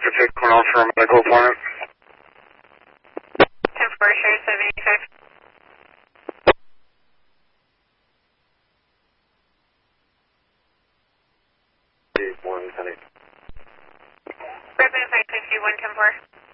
to take one off for a medical appointment. 10-4, Sherry 75. Revenue 551, 10-4.